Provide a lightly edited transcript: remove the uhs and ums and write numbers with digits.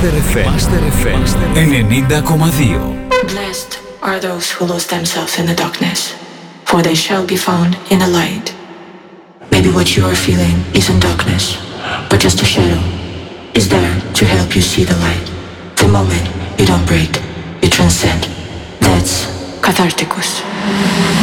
Master FM 90,2. Blessed are those who lose themselves in the darkness, for they shall be found in the light. Maybe what you are feeling isn't darkness, but just a shadow is there to help you see the light. The moment you don't break, you transcend. That's Catharticus.